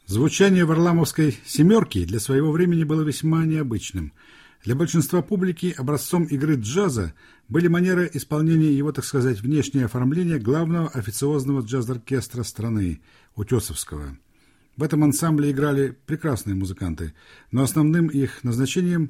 Звучание варламовской «семерки» для своего времени было весьма необычным. Для большинства публики образцом игры джаза были манеры исполнения его, так сказать, внешнее оформление главного официозного джаз-оркестра страны – Утесовского. В этом ансамбле играли прекрасные музыканты, но основным их назначением